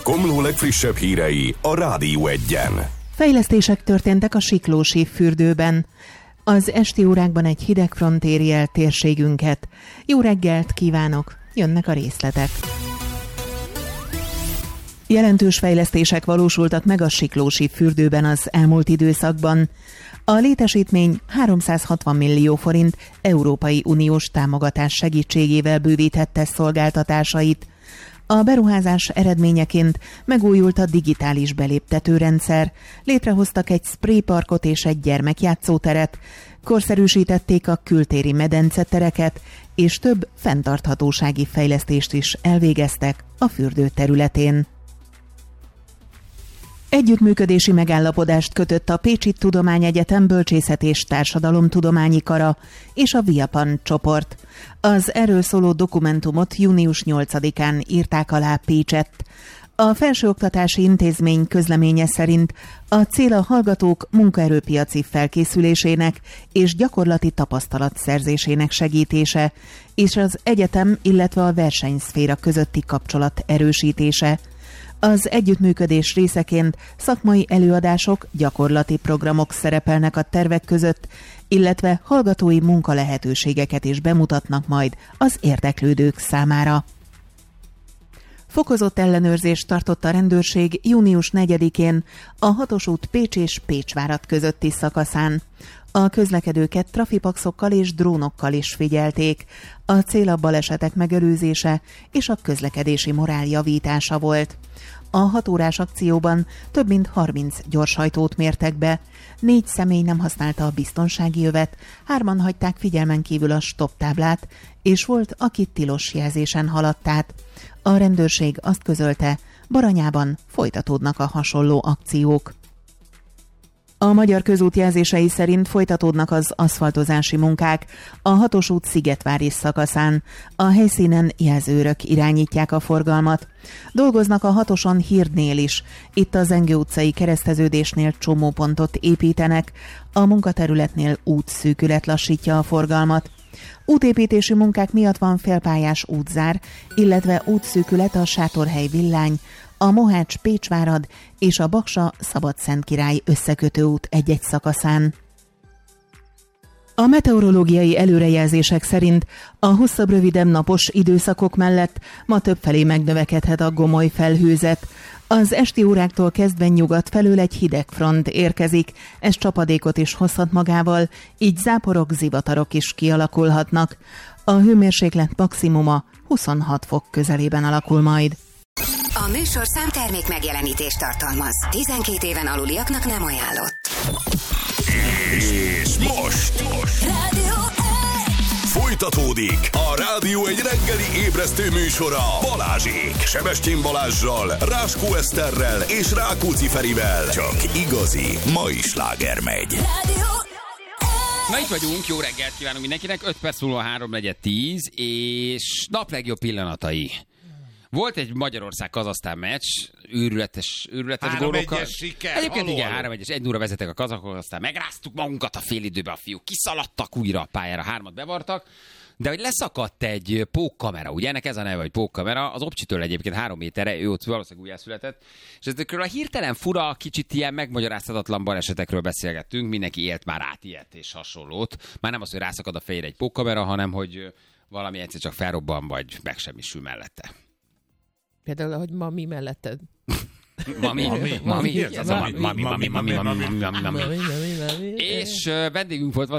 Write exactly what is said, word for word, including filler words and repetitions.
Komló legfrissebb hírei a Rádió Egyen. Fejlesztések történtek a Siklósi fürdőben. Az esti órákban egy hidegfront éri el térségünket. Jó reggelt kívánok! Jönnek a részletek. Jelentős fejlesztések valósultak meg a Siklósi fürdőben az elmúlt időszakban. A létesítmény háromszázhatvan millió forint Európai Uniós támogatás segítségével bővítette szolgáltatásait. A beruházás eredményeként megújult a digitális beléptetőrendszer, létrehoztak egy sprayparkot és egy gyermekjátszóteret, korszerűsítették a kültéri medencetereket, és több fenntarthatósági fejlesztést is elvégeztek a fürdő területén. Együttműködési megállapodást kötött a Pécsi Tudományegyetem Bölcsészet és Társadalomtudományi Kara és a Viapan csoport. Az erről szóló dokumentumot június nyolcadikán írták alá Pécsett. A felsőoktatási intézmény közleménye szerint a cél a hallgatók munkaerőpiaci felkészülésének és gyakorlati tapasztalat szerzésének segítése, és az egyetem, illetve a versenyszféra közötti kapcsolat erősítése. Az együttműködés részeként szakmai előadások, gyakorlati programok szerepelnek a tervek között, illetve hallgatói munkalehetőségeket is bemutatnak majd az érdeklődők számára. Fokozott ellenőrzést tartott a rendőrség június negyedikén a hatos út Pécs és Pécsvárad közötti szakaszán. A közlekedőket trafipaxokkal és drónokkal is figyelték. A cél a balesetek megelőzése és a közlekedési morál javítása volt. A hatórás akcióban több mint harminc gyorshajtót mértek be, négy személy nem használta a biztonsági övet, hárman hagyták figyelmen kívül a stop táblát, és volt, aki tilos jelzésen haladt át. A rendőrség azt közölte, Baranyában folytatódnak a hasonló akciók. A Magyar Közút jelzései szerint folytatódnak az aszfaltozási munkák a hatos út Szigetvári szakaszán. A helyszínen jelzőrök irányítják a forgalmat. Dolgoznak a hatoson Hirdnél is. Itt a Zengő utcai kereszteződésnél csomópontot építenek. A munkaterületnél útszűkület lassítja a forgalmat. Útépítési munkák miatt van félpályás útzár, illetve útszűkület a Sátorhely Villány, a Mohács Pécsvárad és a Baksa Szabadszentkirály összekötő út egy-egy szakaszán. A meteorológiai előrejelzések szerint a hosszabb, rövidebb napos időszakok mellett ma többfelé megnövekedhet a gomoly felhőzet. Az esti óráktól kezdve nyugat felől egy hideg front érkezik, ez csapadékot is hozhat magával, így záporok, zivatarok is kialakulhatnak. A hőmérséklet maximuma huszonhat fok közelében alakul majd. A műsorszám termék megjelenítést tartalmaz. tizenkét éven aluliaknak nem ajánlott. És most, most. Rádió Folytatódik a Rádió egy reggeli ébresztő műsora Balázsék, Sebestyén Balázssal, Ráskó Eszterrel és Rákóczi Ferivel. Csak igazi mai sláger megy. Rádió Na itt vagyunk, jó reggelt kívánunk mindenkinek, öt perc múlva három negyven tíz, és nap legjobb pillanatai. Volt egy Magyarország-Kazahsztán meccs, őrületes, őrületes gólokkal. Egyébként haló, igen, három egyes, egy nulla vezetek a kazakok, aztán megráztuk magunkat a félidőbe, a fiúk kiszaladtak újra a pályára, hármat bevartak, de hogy leszakadt egy pókkamera, ugye ennek ez a neve, hogy pókkamera, az Opcsitől egyébként három méterre, ő ott valószínűleg újjászületett, és ezekről a hirtelen fura, kicsit ilyen megmagyarázhatatlan balesetekről beszélgettünk, mindenki élt már át ilyet és hasonlót. Már nem az, hogy rászakad a fejére egy pókkamera, hanem hogy valami egyszer csak felrobban, vagy megsemmisül mellette. Például, hogy mami melletted. Mami, mami, mami, Mami, mami, mami, mami, mami, mami, mami, mami, mami, mami. Mami, mami, mami. És vendégünk volt